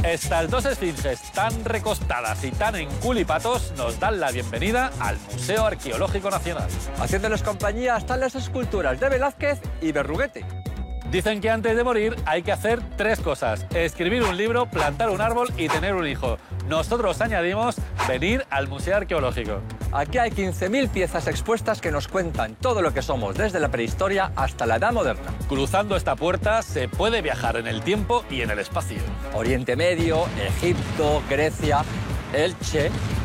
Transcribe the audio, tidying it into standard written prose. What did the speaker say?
Estas dos esfinges tan recostadas y tan enculipatos nos dan la bienvenida al Museo Arqueológico Nacional. Haciéndoles compañía están las esculturas de Velázquez y Berruguete. Dicen que antes de morir hay que hacer 3 cosas: escribir un libro, plantar un árbol y tener un hijo. Nosotros añadimos venir al Museo Arqueológico. Aquí hay 15.000 piezas expuestas que nos cuentan todo lo que somos desde la prehistoria hasta la Edad Moderna. Cruzando esta puerta se puede viajar en el tiempo y en el espacio. Oriente Medio, Egipto, Grecia, Elche,